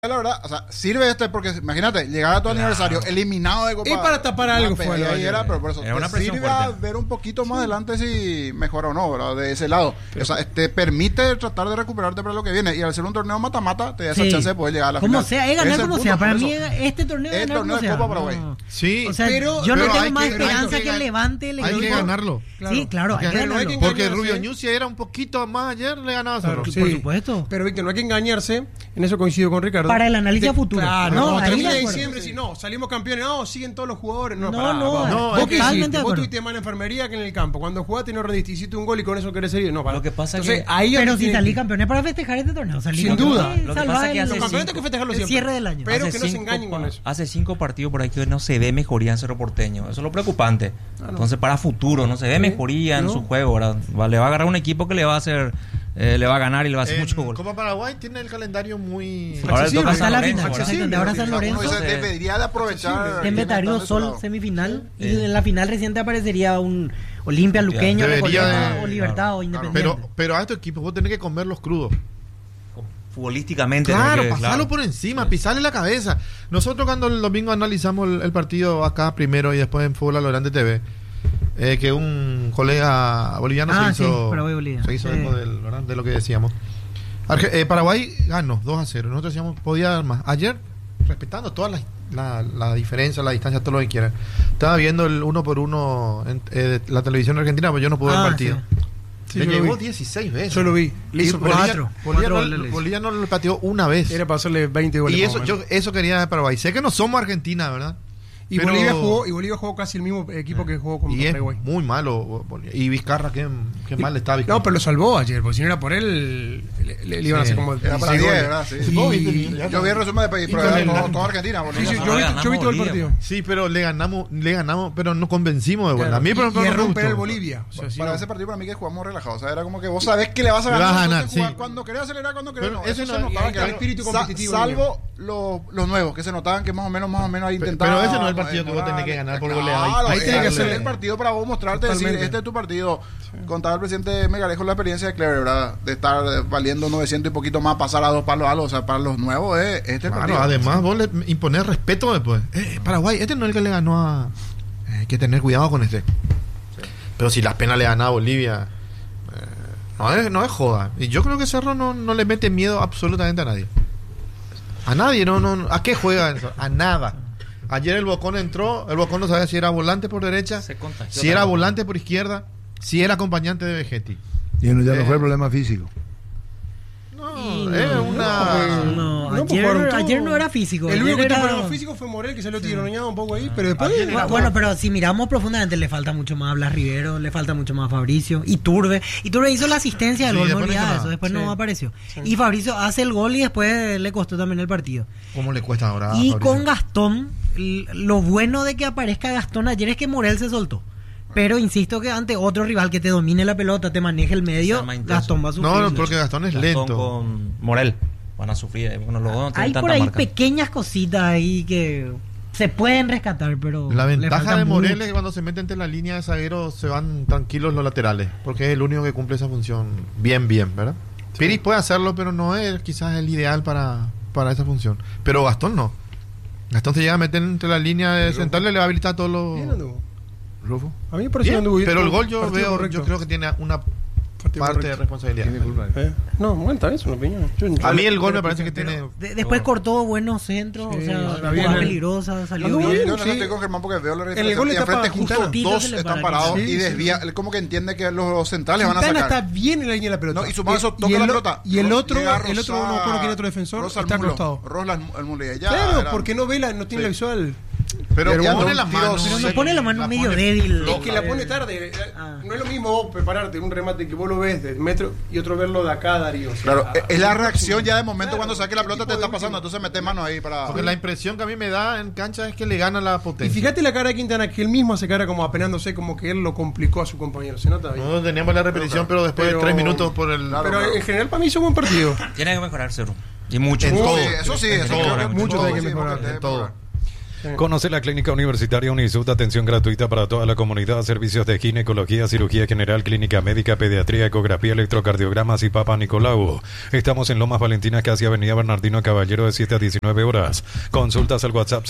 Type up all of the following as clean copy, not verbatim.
La verdad, o sea, sirve porque imagínate, llegar a tu aniversario eliminado de Copa. Y para tapar algo fue ahí era, pero por eso era una presión sirve fuerte. a ver un poquito más adelante si mejora o no, ¿verdad? De ese lado. O sea, te permite tratar de recuperarte para lo que viene. Y al ser un torneo mata-mata, te da esa chance de poder llegar a la final. Como sea, es ganar como sea. Para mí, este torneo es ganar torneo como de sea. Copa Paraguay. Sí, o sea, pero yo no hay tengo más que- esperanza hay que que levante el hay que equipo. ganarlo. Sí, claro, hay que Pero no hay ganarlo. que Porque engañarse. Rubio Ñusi era un poquito más ayer, le ganaba a Cerro. Claro, Por sí. supuesto. Pero Víctor, no hay que engañarse, en eso coincido con Ricardo. Para el análisis a futuro. Claro, No, no, ahí termina de de acuerdo. diciembre y no, salimos campeones, no, siguen todos los jugadores. No, No, pará, no, vamos. no, ¿Vos qué totalmente hiciste? de Vos acuerdo. tuviste más en la enfermería que en el campo. Cuando jugaste no rendiste, hiciste un gol y con eso querés seguir. No, para. Lo que pasa Entonces, que- ahí Pero donde si tiene salí que- campeones para festejar este torneo. Salí Sin campeones, duda. Lo que salvar pasa es que el- hace Los campeones hay que festejarlo el siempre. cierre del año. Pero Hace que no se cinco engañen con eso. Hace 5 partidos por ahí que no se ve mejoría en Cerro Porteño. Eso es lo preocupante. Entonces, para futuro, no se ve mejoría en No. su juego, ¿verdad? Le va a agarrar un equipo que le va a hacer, le va a ganar y le va a hacer mucho gol. Copa Paraguay tiene el calendario muy... Ahora le accesible. toca a Está San la Lorenzo, final, ¿verdad? exactamente. Ahora San Uno Lorenzo. dice, debería de aprovechar. En Betario Sol, semifinal. Y en la final reciente aparecería un Olimpia Luqueño, Debería Recoleta, de- o Libertad o Independiente. Pero a estos equipos vos tenés que comerlos crudos. Futbolísticamente. Claro, tenés que- pasarlo claro. por encima, pisarle la cabeza. Nosotros cuando el domingo analizamos el partido acá primero y después en Fútbol Alorante TV, que un colega boliviano Sí, Paraguay-Bolivia. se hizo Sí. eco ¿verdad? De lo que decíamos. Paraguay ganó 2-0. Nosotros decíamos, podía dar más. Ayer, respetando todas la diferencia, la distancia, todo lo que quieran. Estaba viendo el 1-1 en la televisión argentina, pero yo no pude ver el partido. Sí, Le yo lo llegó vi. 16 veces. Yo lo vi. Le Y hizo cuatro goles le hizo. Bolivia no lo pateó una vez. Era para hacerle 20 goles. Y más eso, o menos. eso quería de Paraguay. Sé que no somos Argentina, ¿verdad? Y pero- Bolivia jugó casi el mismo equipo que jugó con Y es Paraguay. muy malo Bolivia. Y Vizcarra, qué mal está Vizcarra. No, pero lo salvó ayer, porque si no era por él, le iban a hacer como Era para 16 10, goles. ¿verdad? Sí. Y- Yo vi el resumen de país, y pero con era el- toda Argentina. Sí, sí, Bolivia. yo vi todo el Bolivia. partido. Sí, pero le ganamos, pero nos convencimos de vuelta. Claro. A mí, por ejemplo, y no me romper el gustó. Bolivia. O sea, si Para no- ese partido para mí que jugamos relajados. O sea, era como que vos sabés que le vas a Le ganar. vas a ganar, entonces jugás sí. cuando querés acelerar, cuando querés. Pero No, ese eso no- se notaba y que el era espíritu competitivo. salvo los nuevos, que se notaban que más o menos ahí intentaban. Pero ese no es el partido que vos tenés que ganar por goleada. Claro, Ahí ahí tenés que tiene que ser hacerle- el partido para vos mostrarte, decir, Totalmente. este es tu partido. Contaba el presidente Megalejo la experiencia de Clever, ¿verdad? De estar valiendo 900 y poquito más, pasar a 2 palos algo. O sea, para los nuevos es este el Claro, partido. además vos le imponés respeto después. Paraguay, este no es el que le ganó a... hay que tener cuidado con este. Pero si las penas le ganó a Bolivia, no es joda. Y yo creo que Cerro no le mete miedo absolutamente a nadie. A nadie, no. ¿A qué juega eso? A nada. Ayer el Bocón entró, el Bocón no sabía si era volante por derecha, Se contagió si era también. volante por izquierda, si era acompañante de Vegetti. Y no, ya no fue el problema físico. No, es una... No, No, pues jugaron todos. ayer no era físico. El ayer único que tuvo era- problema físico fue Morel, que se lo tironeado un poco ahí, pero después... Ayer era- Bueno, pero si miramos profundamente, le falta mucho más a Blas Rivero, le falta mucho más a Fabricio. Y Turbe hizo la asistencia del Sí, gol, no después no hizo olvidaba nada. eso, después Sí. no apareció. Y Fabricio hace el gol y después le costó también el partido. ¿Cómo le cuesta ahora? a Y Fabricio? con Gastón, lo bueno de que aparezca Gastón ayer es que Morel se soltó. Pero insisto que ante otro rival que te domine la pelota, te maneje el medio, Sea más intenso. Gastón va a sufrir. No, porque Gastón es Gastón lento. con Morel van a sufrir. Bueno, los dos no tienen Hay por tanta ahí marca. pequeñas cositas ahí que se pueden rescatar, pero La le ventaja falta de Morel mucho. es que cuando se mete entre la línea de zagueros se van tranquilos los laterales, porque es el único que cumple esa función bien, ¿verdad? Piris puede hacerlo, pero no es quizás el ideal para esa función. Pero Gastón no. Gastón se llega a meter entre la línea de central y le va a habilitar a todos los... Bien anduvo. Rufo. A mí me pareció que Bien, anduvo bien. pero el gol yo Partido veo, correcto. yo creo que tiene una Partido parte de correcto. responsabilidad. No, bueno, está bien, es una opinión. A mí el gol me parece que tiene... Después cortó buenos centros, Sí, o sea, está bien. jugada peligrosa, salió Anduvo bien. bien. Yo no sí. estoy con Germán porque veo la En el gol y está enfrente para justo Quintana. dos Se le están para parados sí, y sí. desvía. Él como que entiende que los centrales van a Quintana sacar. está bien en la línea de la pelota. No, y sumado eso, toca y la el- pelota. Y el otro, Llega no me acuerdo quién es otro defensor, Rosa al está mulo. acostado. Rosa al mulo. Y ya Claro, era- porque no ve no tiene la visual. Pero ya pone no, la mano... pero no pone la mano medio débil. Es que la pone tarde. Ah. No es lo mismo vos prepararte un remate que vos lo ves de metro y otro verlo de acá, Darío. O sea, Claro, es la reacción ya de momento Claro, cuando saque la el pelota tipo te de está último. pasando. Entonces mete mano ahí para. Porque la impresión que a mí me da en cancha es que le gana la Y potencia. fíjate la cara de Quintana, que él mismo hace cara como apenándose, como que él lo complicó a su compañero. Se nota bien. Nosotros teníamos la repetición, pero después de Pero- 3 minutos por el... Claro, Pero claro. en general para mí hizo un buen partido. Tiene que mejorar Cerro. Y mucho. En todo. Eso sí, eso todo, creo que mucho todo, tiene que sí, mejorar, porque en todo. Conoce la Clínica Universitaria Unisud, atención gratuita para toda la comunidad, servicios de ginecología, cirugía general, clínica médica, pediatría, ecografía, electrocardiogramas y Papa Nicolau. Estamos en Lomas Valentinas, casi Avenida Bernardino Caballero, de 7 a 19 horas. Consultas al WhatsApp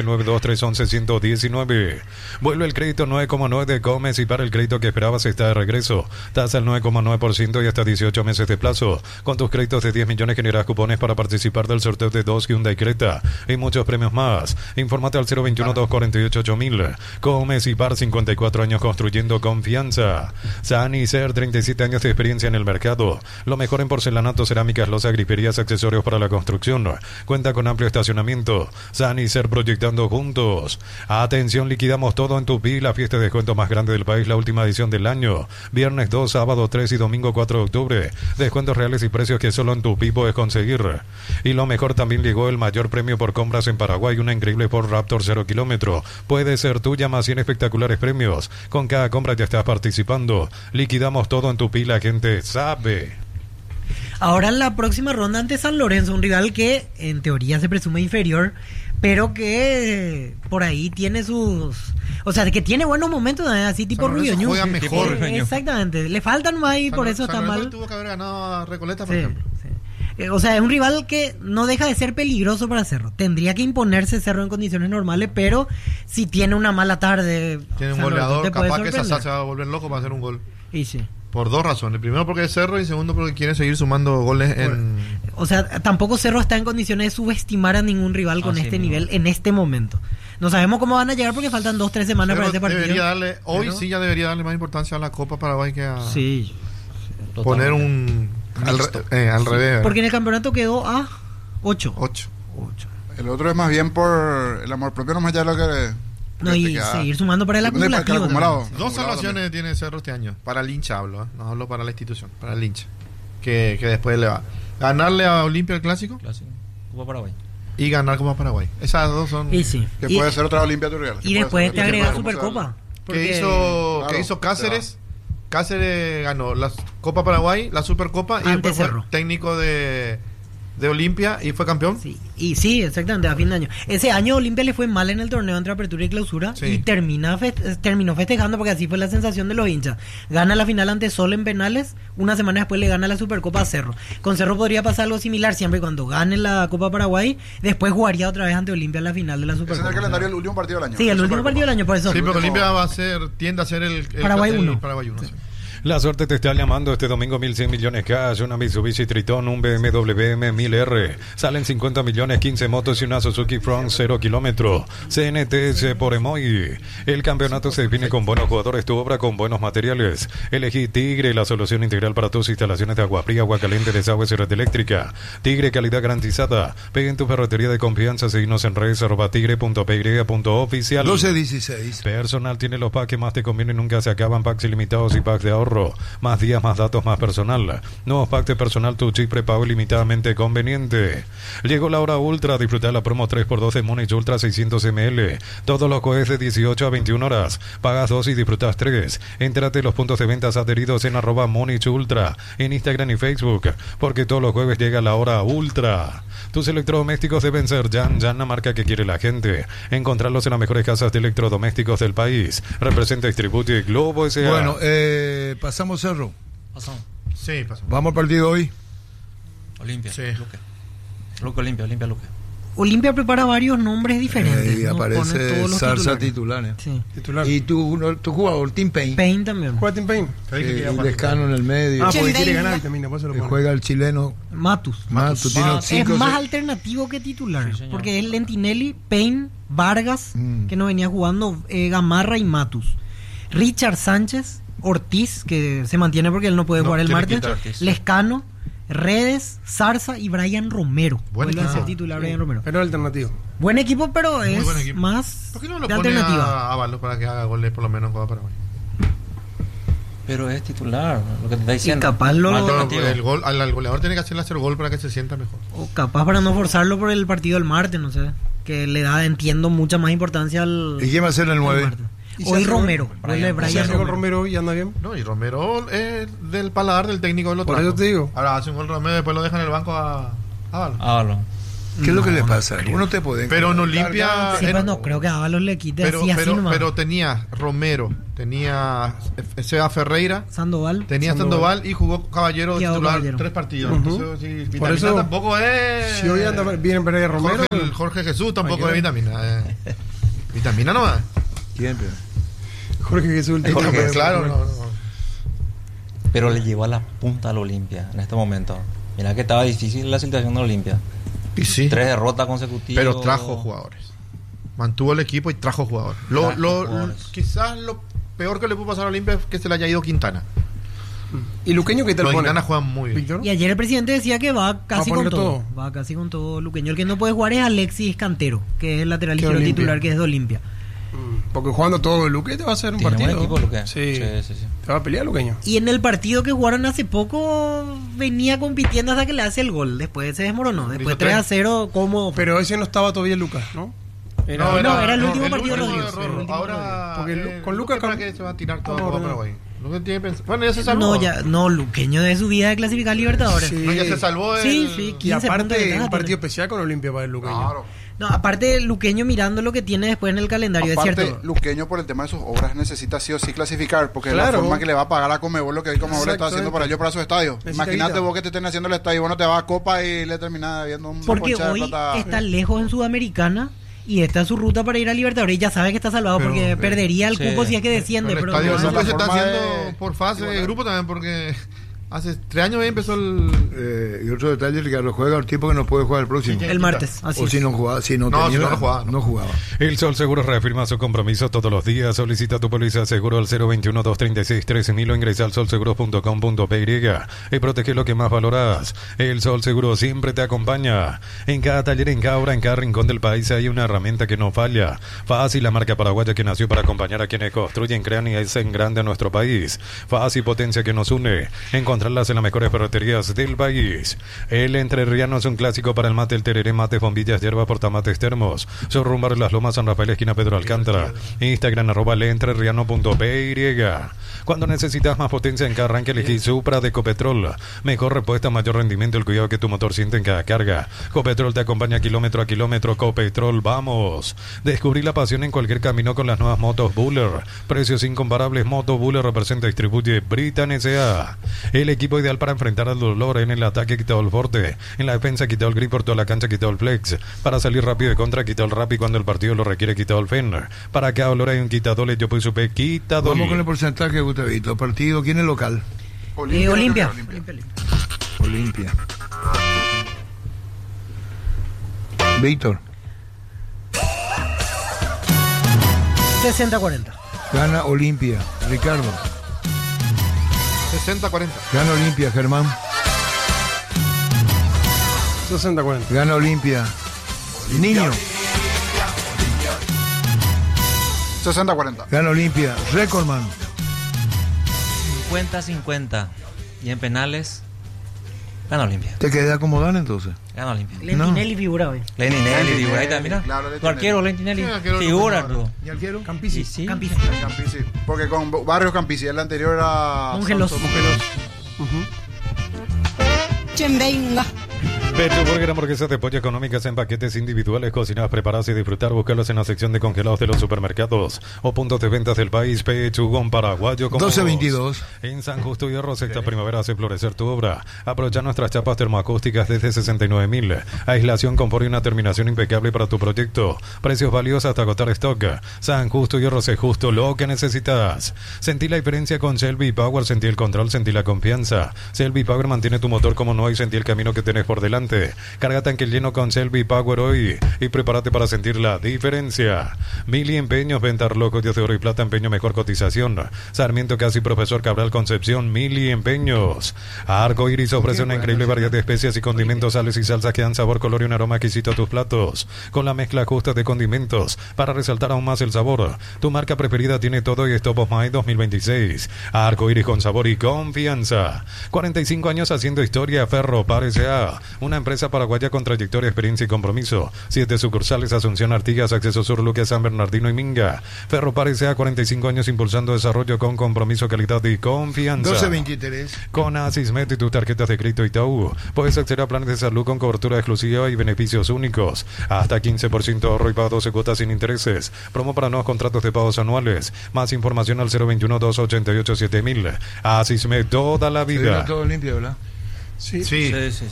0992-311-119. Vuelve el crédito 9,9 de Gómez y para el crédito que esperabas está de regreso. Tasa al 9,9% y hasta 18 meses de plazo. Con tus créditos de 10 millones generas cupones para participar del sorteo de 2 Hyundai Creta y muchos premios más. Infórmate al 021-248-8000. Gómez y Par, 54 años construyendo confianza. Sanicer, 37 años de experiencia en el mercado. Lo mejor en porcelanato, cerámicas, losas, griferías, accesorios para la construcción. Cuenta con amplio estacionamiento. Sanicer, proyectando juntos. Atención, liquidamos todo en Tupi, la fiesta de descuento más grande del país, la última edición del año. Viernes 2, sábado 3 y domingo 4 de octubre. Descuentos reales y precios que solo en Tupi puedes conseguir. Y lo mejor, también llegó el mayor premio por compras en Paraguay, una increíble Ford Raptor 0 kilómetro. Puede ser tuya, más 100 espectaculares premios. Con cada compra ya estás participando. Liquidamos todo en Tupi, la gente sabe. Ahora en la próxima ronda ante San Lorenzo, un rival que en teoría se presume inferior, pero que por ahí tiene sus... O sea, que tiene buenos momentos, así tipo Rubio Ñu. Juega mejor. Exactamente. Le faltan más y por eso está mal. Tuvo que haber ganado a Recoleta, por ejemplo. Sí. O sea, es un rival que no deja de ser peligroso para Cerro. Tendría que imponerse Cerro en condiciones normales, pero si tiene una mala tarde... Tiene un goleador, capaz que Sassá se va a volver loco para hacer un gol. Y sí. Por dos razones. Primero porque es Cerro y segundo porque quiere seguir sumando goles en... O sea, tampoco Cerro está en condiciones de subestimar a ningún rival con este nivel en este momento. No sabemos cómo van a llegar porque faltan 2-3 semanas para este partido. Debería darle, hoy sí ya debería darle más importancia a la Copa Paraguay que a totalmente. Poner un... al revés. Porque en el campeonato quedó a 8. El otro es más bien por el amor propio, nomás ya lo que... No, y seguir sumando para el acumulativo. Dos salvaciones tiene Cerro este año. Para el hincha hablo, no hablo para la institución, para el hincha. Que después le va. Ganarle a Olimpia el clásico. Copa Paraguay. Y ganar Copa Paraguay. Esas dos son... Y sí. Que puede ser otra Olimpia Turrial. Y después te agrega Supercopa. Que hizo Cáceres. Cáceres ganó la Copa Paraguay, la Supercopa y después fue técnico de Olimpia y fue campeón. Sí, exactamente, a fin de año. Ese año Olimpia le fue mal en el torneo entre apertura y clausura y terminó festejando porque así fue la sensación de los hinchas. Gana la final ante Sol en penales, una semana después le gana la Supercopa a Cerro. Con Cerro podría pasar algo similar siempre cuando gane la Copa Paraguay, después jugaría otra vez ante Olimpia en la final de la Supercopa. Ese es el calendario del último partido del año. Sí, el último partido del año, por eso. Sí, porque Olimpia tiende a ser el Paraguay 1. Sí. La suerte te está llamando este domingo. 1.100 millones cash, una Mitsubishi Triton, un BMW M1000R. Salen 50 millones, 15 motos y una Suzuki Front 0 kilómetro. CNTS por Emoy. El campeonato se define con buenos jugadores, tu obra con buenos materiales. Elegí Tigre, la solución integral para tus instalaciones de agua fría, agua caliente, desagües y red eléctrica. Tigre, calidad garantizada. Pega en tu ferretería de confianza. Seguinos en redes @tigre.py.oficial. 12-16. Personal tiene los packs que más te convienen, nunca se acaban. Packs ilimitados y packs de ahorro. Más días, más datos, más personal. Nuevos packs de personal, tu chip prepago ilimitadamente conveniente. Llegó la hora ultra. Disfruta la promo 3x2 de Monich Ultra 600 ml. Todos los jueves de 18 a 21 horas. Pagas 2 y disfrutas 3. Entérate de los puntos de ventas adheridos en @Monich Ultra en Instagram y Facebook, porque todos los jueves llega la hora ultra. Tus electrodomésticos deben ser Jan, la marca que quiere la gente. Encontrarlos en las mejores casas de electrodomésticos del país. Representa Distribute Globo S.A. Bueno, pasamos Cerro. Pasamos. Sí, pasamos. Vamos al partido hoy. Olimpia. Sí. Olimpia. Olimpia prepara varios nombres diferentes. Y aparece Zarza titulares. Sí. Y tu jugador, Tim Payne. Payne también. Juega Tim Payne. Y Lescano en el medio. Porque quiere ganar y también, después se lo pone. Juega el chileno Matus. Tiene Es más alternativo que titular. Porque es Lentinelli, Payne, Vargas, que no venía jugando, Gamarra y Matus. Richard Sánchez, Ortiz, que se mantiene porque él no puede jugar el martes. Lescano, Redes, Zarza y Brian Romero. Vuelve a ser titular Brian Romero. Pero alternativo. Buen equipo, pero Muy es buen equipo. más ¿Por qué no lo de pone alternativa. a Ábalos para que haga goles por lo menos en Copa Paraguay? Pero es titular, lo que te está Y diciendo. capaz El gol, al goleador tiene que hacer gol para que se sienta mejor. o capaz para no forzarlo por el partido del martes, no sé. Que le da, entiendo, mucha más importancia al... ¿Y quién va a ser el 9? Hoy Romero. Brian Romero y anda bien. No, y Romero es del paladar del técnico del otro. Por eso te digo. Ahora hace un gol Romero y después lo deja en el banco a Ábalos. Ábalos. ¿Qué es lo que le pasa? Uno te puede. Pero en Olimpia. Sí, pues no creo que Ábalos le quite así nomás. Pero tenía Romero, tenía Seba Ferreira, Sandoval y jugó Caballero Y ahora titular Caballero. 3 partidos. Ujú. Entonces, sí, Por Vitamina eso, tampoco es. Si hoy anda bien Pereira Romero. Jorge Jesús tampoco Cualquiera. es Vitamina. Vitamina no va. Siempre. Jorge Jesús. el Jorge, tipo, claro, bueno. no. Pero le llevó a la punta al Olimpia en este momento. Mira que estaba difícil la situación de Olimpia. Y sí. 3 derrotas consecutivas. Pero trajo jugadores. Mantuvo el equipo y trajo jugadores. Quizás lo peor que le pudo pasar a Olimpia es que se le haya ido Quintana. ¿Y Luqueño qué tal Los pone? Quintana juegan muy bien. Víctor. Y ayer el presidente decía que va casi con ponerlo todo. todo. Va casi con todo Luqueño. El que no puede jugar es Alexis Cantero, que es el lateral Que izquierdo Olimpia. titular, que es de Olimpia. Porque jugando todo el Luque te va a hacer un Tiene partido. buen equipo, Luque. Sí. Sí. Te va a pelear Luqueño. Y en el partido que jugaron hace poco venía compitiendo hasta que le hace el gol. Después se desmoronó. Después Hizo 3-0 como... Pero ese no estaba todavía Lucas, ¿no? No, era el último partido de último Rodríguez. de Rorro. El último Ahora, Porque con Lucas ¿para Cam- qué se va a tirar todo Vamos a para ordenar. Paraguay? Lucas tiene pensado. Bueno, ya se salvó. No, Luqueño de su vida de clasificar a Libertadores. Sí. No, ya se salvó el... Sí, sí. Y 15 puntos de aparte, ventaja un partido tiene. especial con Olimpia para el Luqueño. Claro. No, aparte Luqueño mirando lo que tiene después en el calendario, es Aparte, cierto. Luqueño por el tema de sus obras necesita sí o sí clasificar, porque es la Claro. forma que le va a pagar a Comebol lo que hoy Comebol le está haciendo para ellos para su estadio. Necesita Imagínate guita. vos que te estén haciendo el estadio, vos no te vas a Copa y le terminás viendo un Porque ponche de hoy plata. está lejos en Sudamericana y esta es su ruta para ir a Libertadores. Y ya sabe que está salvado Pero, porque perdería el sí. cupo si es que desciende. El Pero estadio esa es la se está forma haciendo de- por fase de grupo también, porque hace 3 años ya empezó Y otro detalle, Ricardo, juega el tiempo que no puede jugar el próximo. el martes, así O es. si no jugaba, si no, No, tenía, si no jugaba. no jugaba. El Sol Seguros reafirma su compromiso todos los días. Solicita tu póliza de seguro al 021-236-3000 o ingresa al solseguros.com.py y protege lo que más valoras. El Sol Seguro siempre te acompaña. En cada taller, en cada obra, en cada rincón del país hay una herramienta que no falla. Fácil, la marca paraguaya que nació para acompañar a quienes construyen, crean y hacen grande a nuestro país. Fácil, potencia que nos une. Encontrarlas en las mejores ferreterías del país. El entrerriano es un clásico para el mate, el tereré, mates, bombillas, hierba, portamates, termos. Surrumbar Las Lomas, San Rafael, esquina Pedro Alcántara. Instagram @leentrerriano.py. Cuando necesitas más potencia en cada arranque, elegí Supra de Ecopetrol. Mejor respuesta, mayor rendimiento, el cuidado que tu motor siente en cada carga. Ecopetrol te acompaña kilómetro a kilómetro. Ecopetrol, vamos. Descubrí la pasión en cualquier camino con las nuevas motos Buller. Precios incomparables. Moto Buller representa y distribuye Britan S.A. El equipo ideal para enfrentar al dolor. En el ataque, quitado el forte. En la defensa, quitado el grip por toda la cancha, quitado el flex. Para salir rápido de contra, quitado el rap y cuando el partido lo requiere, quitado el fen. Para cada dolor hay un quitadole. Yo pues supe quitadole. Vamos con el porcentaje, Gustavito. Partido, ¿quién es local? Olimpia. Olimpia. Víctor. 60-40. Gana Olimpia. Ricardo. 60-40. Gana Olimpia. Germán. 60-40. Gana Olimpia. Niño. 60-40. Gana Olimpia. Recordman. 50-50. Y en penales, gana Olimpia. ¿Te queda acomodar entonces? Gana Olimpia. Lentinelli figura hoy. Lentinelli, figura. Ahí está, mira. Claro, Lentinelli. Tu arquero, Lentinelli. Sí, arquero Figura, lo tú. ¿Y arquero? Campisi. Y sí. Campisi. Campisi. Porque con Barrios Campisi, el anterior era... Mongelos. Santos. Venga. Petro Burger, hamburguesas de pollo económicas en paquetes individuales, cocinadas, preparadas y disfrutar. Búscalos en la sección de congelados de los supermercados o puntos de ventas del país. Pechugón paraguayo como 12-22. vos. En San Justo y Arroz, esta primavera hace florecer tu obra. Aprovecha nuestras chapas termoacústicas desde 69.000. Aislación, confort y una terminación impecable para tu proyecto. Precios valiosos hasta agotar stock. San Justo y Arroz es justo lo que necesitas. Sentí la diferencia con Shelby Power, sentí el control, sentí la confianza. Shelby Power mantiene tu motor como no hay, sentí el camino que tenés por delante. Carga tanque lleno con Shelby Power hoy y prepárate para sentir la diferencia. Mili Empeños, venta loco, de oro y plata, empeño, mejor cotización. Sarmiento Casi, Profesor Cabral, Concepción, Mili Empeños. Arco Iris ofrece una increíble variedad de especias y condimentos, sales y salsas que dan sabor, color y un aroma exquisito a tus platos. Con la mezcla justa de condimentos para resaltar aún más el sabor. Tu marca preferida tiene todo y Stop of My 2026. Arco Iris con sabor y confianza. 45 años haciendo historia. Ferro Par S.A. Una una empresa paraguaya con trayectoria, experiencia y compromiso. 7 sucursales: Asunción, Artigas, Acceso Sur, Luque, San Bernardino y Minga. Ferropar S.A., 45 años impulsando desarrollo con compromiso, calidad y confianza. 1223. Con Asismet y tus tarjetas de crédito Itaú, puedes acceder a planes de salud con cobertura exclusiva y beneficios únicos. Hasta 15% ahorro y pago 12 cuotas sin intereses. Promo para nuevos contratos de pagos anuales. Más información al 021-288-7000. Asismet, toda la vida. Todo limpio, ¿verdad? Sí. Sí.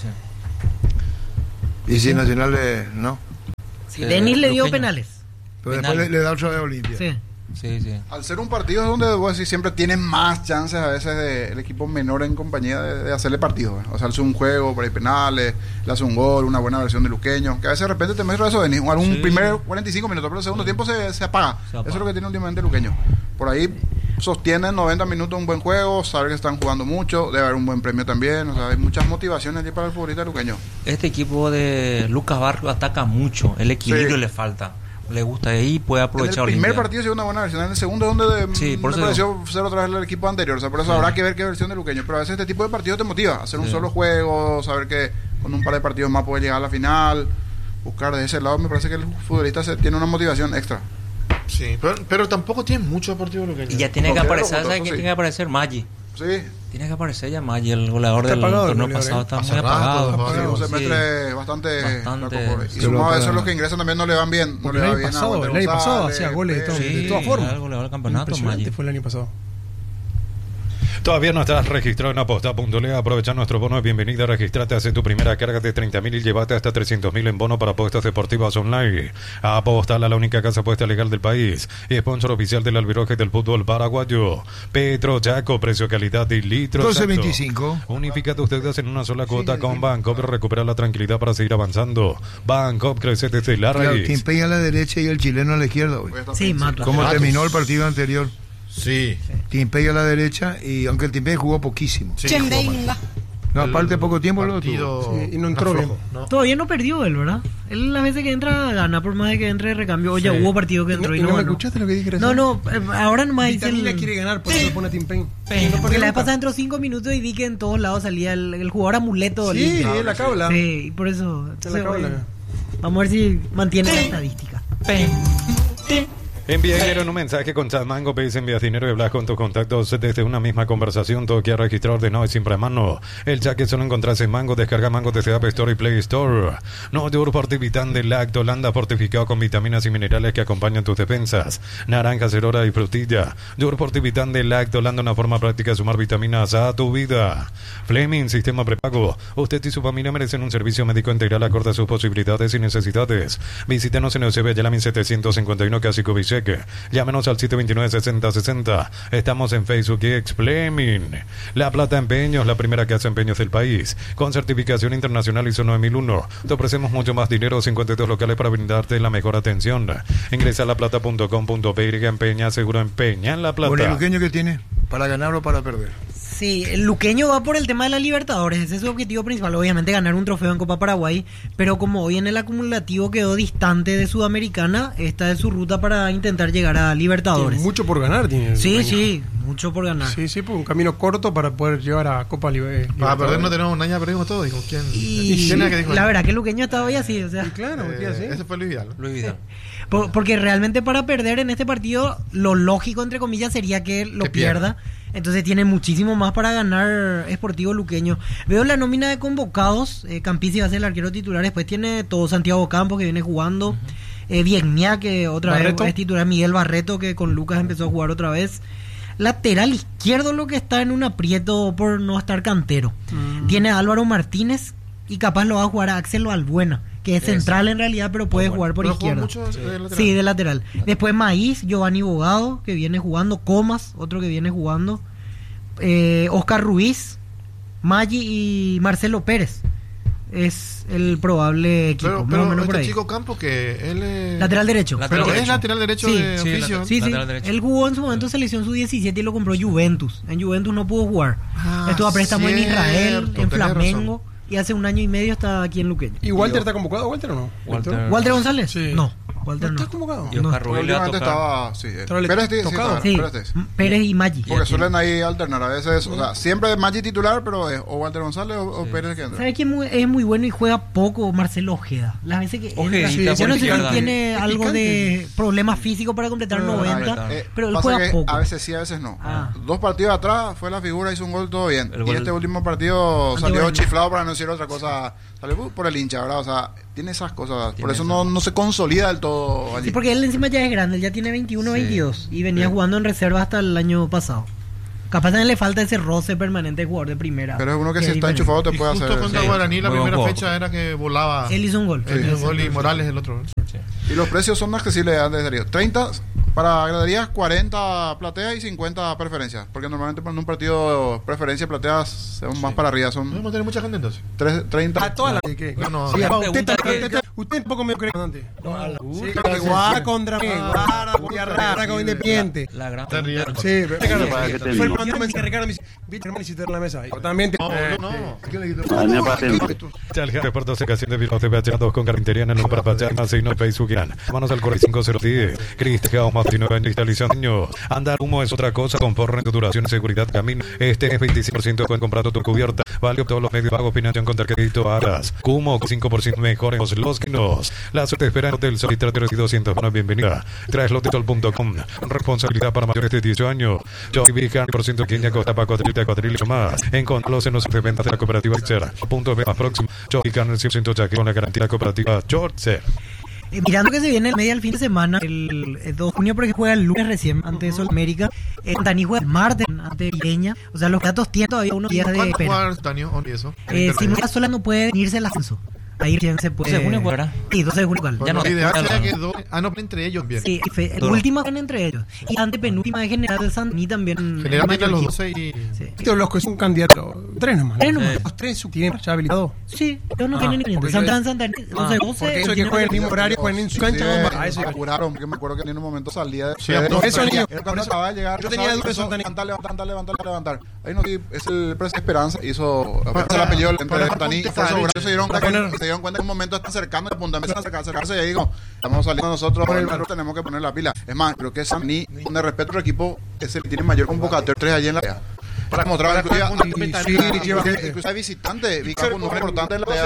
Y si Nacional no. Sí, Denis le dio Luqueño. penales. Pero Penal. después le da otra vez a Olimpia. Sí. Sí. Al ser un partido es donde vos decís, siempre tienen más chances a veces el equipo menor en compañía de hacerle partido. O sea, hace un juego, por ahí penales, le hace un gol, una buena versión de Luqueño. Que a veces de repente te muestra eso, Denis. Un primer 45 minutos, pero el segundo tiempo se apaga. Eso es lo que tiene últimamente Luqueño. Por ahí sostienen 90 minutos un buen juego, saben que están jugando mucho, debe haber un buen premio también. O sea, hay muchas motivaciones allí para el futbolista luqueño. Este equipo de Lucas Barrios ataca mucho, el equilibrio Sí. le falta. Le gusta ahí, puede aprovechar. En el primer Olimpia. partido se dio una buena versión, en el segundo es donde Sí, por me eso pareció ser otra vez el equipo anterior. O sea, por eso habrá que ver qué versión de Luqueño. Pero a veces este tipo de partidos te motiva, hacer un solo juego, saber que con un par de partidos más puede llegar a la final, buscar de ese lado. Me parece que el futbolista tiene una motivación extra. Sí, pero tampoco tiene mucho deportivo Luqueño. Y ya tiene que Porque aparecer, los ¿sabes votos, quién sí. tiene que aparecer? Maggi. Sí, Tiene que aparecer ya Maggi, el goleador Está del apagado el torneo goleador, pasado. Está Hace muy rato, apagado. apagado. sí, un Sí. semestre bastante Bastante. loco. Y Se sumado lo a eso, pagan. los que ingresan también no le van bien. No Porque le el va año bien a pasado, Walter el año pasado González, hacía goles de todo. Pérez. de todas formas. El goleador del campeonato, Impresionante Maggi. fue el año pasado. Todavía no estás registrado en aposta.le. Aprovecha nuestro bono de bienvenida. Registrate, hace tu primera carga de 30.000 y llévate hasta 300.000 en bono para apuestas deportivas online. Apostar a la única casa apuesta legal del país y sponsor oficial del albirroje del fútbol paraguayo. Petro Chaco, precio, calidad y litro. 12.25. Unifica tus deudas en una sola cuota con Bancopp. Recupera la tranquilidad para seguir avanzando. Bancopp crece desde la Claro, raíz. Timpey a la derecha y el chileno a la izquierda. Hoy. Sí, Mato. ¿Cómo terminó el partido anterior? Sí. Timpey a la derecha, y aunque el Timpey jugó poquísimo. Sí, Chembenga. No, aparte poco tiempo lo partido tuvo. Sí, y no entró bien. ¿no? Todavía no perdió él, ¿verdad? Él las veces que entra gana, por más de que entre de recambio. O ya Sí. hubo partido que ¿Y entró no, y y no no me ganó. escuchaste lo que dije No, recién? no, ahora nomás dice Vitamina el... quiere ganar, por eso le pone a Timpey. Porque la vez pasada entró 5 minutos y vi que en todos lados salía el jugador amuleto. Sí, Olimpia. es la cabla. Sí, y por eso... Es entonces, la cabla. oye, vamos a ver si mantiene la estadística. Envía dinero en un mensaje con Chat Mango. Pedís envías dinero y hablas con tus contactos desde una misma conversación. Todo queda registrado, ordenado y siempre a mano. El chat que solo encontrás en Mango. Descarga Mango desde App Store y Play Store. No Dur Fortivitán de Lactolanda, fortificado con vitaminas y minerales que acompañan tus defensas. Naranja, cerora y frutilla. Dur Fortivitán de Lactolanda, una forma práctica de sumar vitaminas a tu vida. Fleming, sistema prepago. Usted y su familia merecen un servicio médico integral acorde a sus posibilidades y necesidades. Visítenos en Eusebio Yalamin 751, casi Cubice. Llámenos al 729-6060. Estamos en Facebook y Fleming. La Plata Empeños, la primera casa de empeños del país. Con certificación internacional ISO 9001. Te ofrecemos mucho más dinero, 52 locales para brindarte la mejor atención. Ingresa a laplata.com.py. Empeña, seguro empeña en La Plata. Bueno, ¿el luqueño que tiene? ¿Para ganar o para perder? Sí, el luqueño va por el tema de la Libertadores, ese es su objetivo principal, obviamente ganar un trofeo en Copa Paraguay, pero como hoy en el acumulativo quedó distante de Sudamericana, esta es su ruta para intentar llegar a Libertadores. Tiene mucho por ganar. Tiene el Sí, Luqueño. sí, mucho por ganar. Sí, sí, pues un camino corto para poder llegar a Copa Para perder no tenemos nada, ya perdimos todo. Dijo, ¿quién? Y ¿Quién era que dijo la eso? verdad que el luqueño estaba hoy así, o sea, Claro, metía así. Ese fue Luis Vidal. Luis Vidal. porque realmente para perder en este partido, lo lógico entre comillas sería que lo Que pierda. pierda. Entonces tiene muchísimo más para ganar Sportivo Luqueño. Veo la nómina de convocados. Campisi va a ser el arquero titular. Después tiene todo Santiago Campos, que viene jugando. Viegnia, que otra Barreto. vez es titular. Miguel Barreto, que con Lucas empezó a jugar otra vez. Lateral izquierdo, lo que está en un aprieto por no estar cantero. Tiene a Álvaro Martínez y capaz lo va a jugar a Axel Valbuena, que es central en realidad, pero puede jugar por Pero juega izquierda. mucho de lateral. Sí, de lateral. Después Maíz, Giovanni Bogado, que viene jugando. Comas, otro que viene jugando. Oscar Ruiz, Maggi y Marcelo Pérez. Es el probable equipo. Pero, más o menos por este ahí. chico Campos que él es... Lateral derecho. Lateral Pero es derecho. lateral derecho Sí. de Sí, oficio. Sí, sí. Lateral derecho. Él jugó en su momento selección sub-17 y lo compró Juventus. En Juventus no pudo jugar. Ah, Estuvo a préstamo en Israel, cierto, en tenés Flamengo. Y hace un año y medio está aquí en Luqueño. ¿Y Walter está convocado, Walter o no? Walter. ¿Walter González? Sí. No. Walter ¿No no. está convocado? Y Oscar Porque Rubio le va a últimamente tocar. estaba, sí. Pero le Pérez, sí, tocado. Sí, Pérez, sí. Pérez y Maggi. Porque suelen ahí alternar a veces, o sea, siempre Maggi titular, pero es o Walter González o Pérez el que entra. ¿Sabes quién es muy bueno y juega poco? Marcelo Ojeda. Las veces que Ojeda, entra, sí, yo no sé si izquierda. tiene Es algo picante. de problemas físicos para completar No, 90, pero él pasa juega que poco. a veces sí, a veces no. Ah. 2 partidos atrás fue la figura, hizo un gol, todo bien. El Y gol- este último partido Ante salió Guaraní. chiflado para no decir otra cosa. Salió por el hincha, ¿verdad? O sea, tiene esas cosas. Por Tiene eso eso. no se consolida del todo allí. Sí, porque él encima ya es grande, él ya tiene 21, Sí. 22 y venía jugando en reserva hasta el año pasado. Capaz también le falta ese roce permanente de jugador de primera. Pero es uno que si es está diferente. enchufado te Y puede justo hacer. contra sí. Guaraní la Muy buen primera juego. fecha era que volaba Él hizo un gol. el gol y Morales el otro. Y los precios son accesibles antes de salir. 30 para graderías, 40 plateas y 50 preferencias. Porque normalmente en un partido preferencia plateas son más para arriba. Son Vamos a tener mucha gente entonces. 30. A todas las que No, sí, ya usted pregunta que- usted tampoco me cree antes. Sí, sí, que sí. Guara contra Guara con Independiente. La gran Está riendo. pregunta. Sí, pero Ricardo, para que te fue diga. cuando me dice Ricardo me dice, viste hermano, hiciste en la mesa. Yo también te No. Año pasado. Chalga por 12 ocasión de Bilbao TV 2 con Carpintería en el número para Pachar más y no Facebook Irán. Manos al 45010. Cristian Martino en digitalización. Andar humo es otra cosa con forro de duración y seguridad camino. Este es 25% con comprado tu cubierta. Vale todos los medios pagos financiación con tarjetito Aras. Humo 5% mejor en los quinos. La suerte espera en Hotel Solitario 200. Bueno, bienvenida. Traeslotitol.com. Responsabilidad para mayores de 18 años. Joy Vican por ciento Kenia Costa para cuadril y más. Encontrarlos en los de ventas de la cooperativa Xer. Punto B más próximo. Joy Vican 100% Jaque con la garantía cooperativa Chorcher. Mirando que se viene el medio del fin de semana, el 2 de junio, porque juega el lunes recién ante Sol América. Dani juega el martes ante Vileña. O sea, los datos tienen todavía unos días de ¿Cuándo espera. juega Tanio o eso? Si Mora Sola no puede venirse el ascenso. Ahí recién se puede. 12 de junio jugará. Sí, 12 de junio. igual. Ya no. Lo ideal Bueno, sería que no entre ellos bien. Sí, la última van entre ellos. Y ante penúltima de General de Santini también. Generalmente a los Mallorquín. 12 y... Sí. Estos los que son candidatos. Tres nomás. Tres nomás. Los tres tienen ya habilitado. Sí, yo no tienen ni porque cliente. yo- Santana, 12, 12. porque eso es que juegan el mismo horario, juegan en su cancha. A eso iba. apuraron, porque me acuerdo que en un momento salía de Sí, no, eso salía. niño, Era por cuando eso- acababa de llegar. yo tenía dudas de hizo Santana. levantar. Ahí no, sí, es el Presa Esperanza, hizo el apellido entre para Santani y contestar, Fuerza Obrera. Se dieron cuenta poner- que se dieron cuenta que en un momento están acercando, apuntando, empiezan a acercarse y ahí digo, estamos saliendo nosotros, tenemos que poner la pila. Es más, creo que Santani, con el respeto al equipo, es el que tiene mayor convocatoria 3 allí en la para mostrar inclusive visitante, Vicapo no es importante en la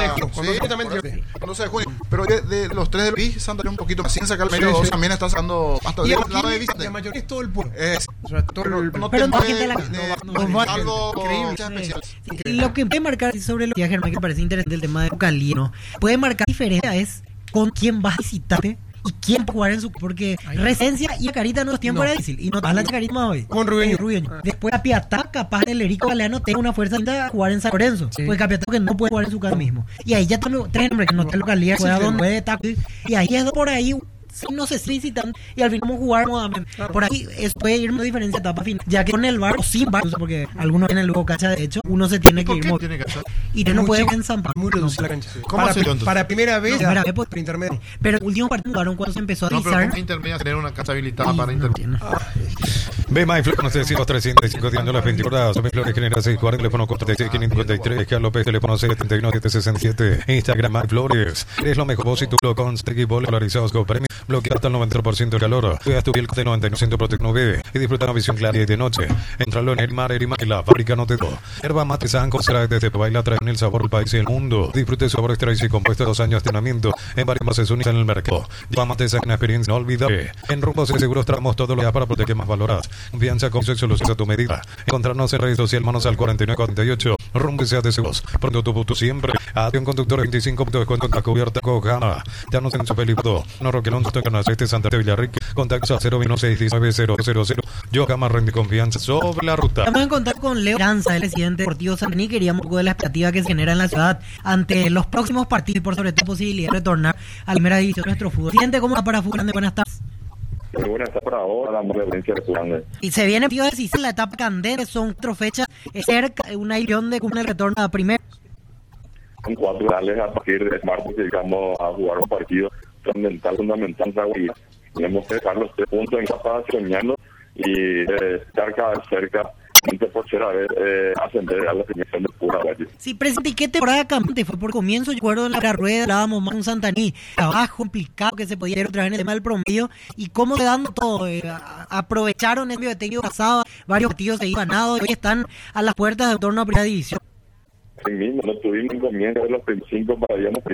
cuando se de junio, pero de los 3 del BI, Santa un poquito más sin sacar el medio, sí. también está sacando hasta Y el aquí lado de visitante. la mayoría es todo el pueblo. O sea, todo el... no Pero te no mueve, gente de la- no, algo increíble. especial. Lo que puede marcar sobre lo que decía Germán, que parece interesante el tema de Calino, puede marcar diferencia es con quién vas a visitarte y quién va a jugar en su. Porque Resencia y Carita no es tiempo era difícil. Y no vas a la Carita más hoy. Con Rubeño. Después a Piatá, capaz el Erico Galeano tenga una fuerza de jugar en San Lorenzo. Sí. Pues Capiatá que no puede jugar en su casa mismo. Y ahí ya están los 3 nombres que no están localidad, juega donde puede taco. Y ahí es por ahí. Si no se visitan y al fin vamos a jugar nuevamente. Por ahí puede ir una diferencia de etapa final. Ya que con el bar o sin bar, porque algunos tienen luego cacha, de hecho, uno se tiene que ¿Por ir qué moviendo. tiene que hacer? Y tú no puedes en San Pablo. Muy reducida la cancha. ¿Cómo Para- se dio entonces? Para primera vez, Primera vez, pues, por intermedio. Pero el último partido jugaron cuando se empezó a No, pero avisar. como intermedia tener una casa habilitada y para no intermedia. tiene. Ve MyFlor, no sé si los 305 tirando las 24 horas. MyFlor genera 640, teléfono 46 Carlos López, teléfono 71767. Instagram MyFlores. Es lo mejor vos y tú lo conseguís polarizados con premio. Bloquea hasta el 90% de calor. Cuida tu piel de 99% Protecno UV y disfruta una visión clara y de noche. Entralo en Erimar y la fábrica no te do. Herba Mate Sanco será desde Baila traen el sabor del país y el mundo. Disfrute sabor extra y compuesto de 2 años de entrenamiento en varias bases únicas en el mercado. Lleva Mate Sanco una experiencia inolvidable. En Rumbos y Seguros tramos todo lo que para proteger más valoras. Confianza con soluciones a tu medida. Encontrarnos en redes sociales manos al 4948. Rumbo sea de seguros. Pronto tu siempre. Atención conductor 25 puntos de descuento en la cubierta Cojama. Ya no se en su película. No Roquelón, Canacete, Santa Villarrica. Contactos a 016190000. Yo jamás rende confianza sobre la ruta. Vamos a contar con Leo Lanza, el presidente deportivo Santini. Queríamos un poco de la expectativa que se genera en la ciudad ante los próximos partidos y por sobre todo posibilidad de retornar a la primera división de nuestro fútbol. Presidente, ¿cómo está para fútbol grande? Buenas tardes. Muy buena está para ahora la violencia de grande. Y se viene partido decisivo en la etapa candente, son 4 fechas cerca, una ilusión de cumplir el retorno a primera. Son 4 finales a partir de martes dedicamos a jugar un partido fundamental, y tenemos que dejar los 3 puntos en casa soñando y estar cada vez cerca por tercera vez ascender a la definición de pura valle. Sí, presidente, ¿y qué temporada cambiante fue? Por comienzo, yo recuerdo en la rueda, hablábamos más con Santaní, trabajo complicado que se podía ir otra vez en el tema del promedio, y cómo se dando todo, aprovecharon el medio de técnico pasado, varios partidos seguidos ganados, y hoy están a las puertas de torno a primera división. Sí mismo, no tuvimos inconveniente de los 25 para